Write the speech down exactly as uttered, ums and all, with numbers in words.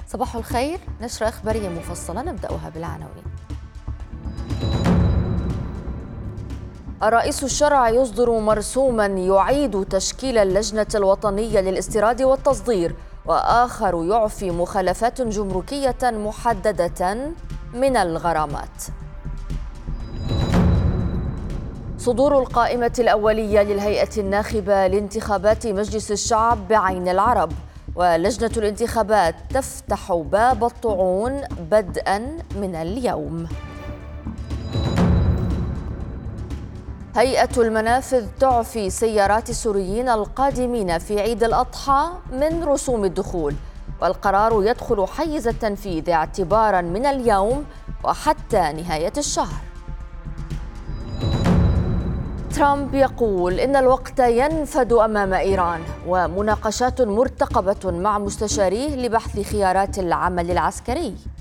صباح الخير، نشرة إخبارية مفصلة نبدأها بالعناوين. الرئيس الشرع يصدر مرسوما يعيد تشكيل اللجنة الوطنية للاستيراد والتصدير، وآخر يعفي مخالفات جمركية محددة من الغرامات. صدور القائمة الأولية للهيئة الناخبة لانتخابات مجلس الشعب بعين العرب، ولجنة الانتخابات تفتح باب الطعون بدءا من اليوم. هيئة المنافذ تعفي سيارات السوريين القادمين في عيد الأضحى من رسوم الدخول، والقرار يدخل حيز التنفيذ اعتبارا من اليوم وحتى نهاية الشهر. ترامب يقول إن الوقت ينفد أمام إيران، ومناقشات مرتقبة مع مستشاريه لبحث خيارات العمل العسكري.